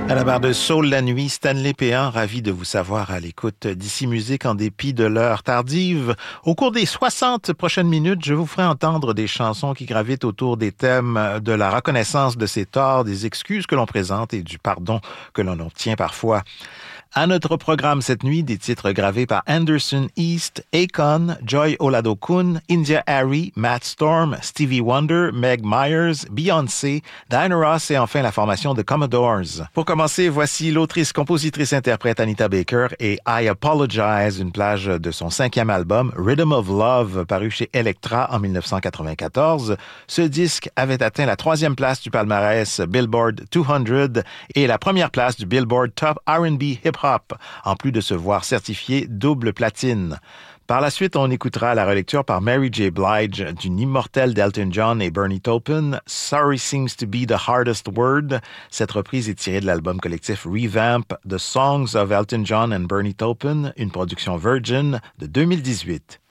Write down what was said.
À la barre de Soul la nuit, Stanley Péan, ravi de vous savoir à l'écoute d'Ici Musique en dépit de l'heure tardive. Au cours des 60 prochaines minutes, je vous ferai entendre des chansons qui gravitent autour des thèmes de la reconnaissance de ses torts, des excuses que l'on présente et du pardon que l'on obtient parfois. À notre programme cette nuit, des titres gravés par Anderson East, Akon, Joy Oladokun, India Harry, Matt Storm, Stevie Wonder, Meg Myers, Beyoncé, Diana Ross et enfin la formation The Commodores. Pour commencer, voici l'autrice, compositrice, interprète Anita Baker et I Apologize, une plage de son 5e album Rhythm of Love, paru chez Elektra en 1994. Ce disque avait atteint la 3e place du palmarès Billboard 200 et la 1re place du Billboard Top R&B Hip Hop, en plus de se voir certifié double platine. Par la suite, on écoutera la relecture par Mary J. Blige d'une immortelle d'Elton John et Bernie Taupin, Sorry Seems to be the Hardest Word. Cette reprise est tirée de l'album collectif Revamp, The Songs of Elton John and Bernie Taupin, une production Virgin de 2018.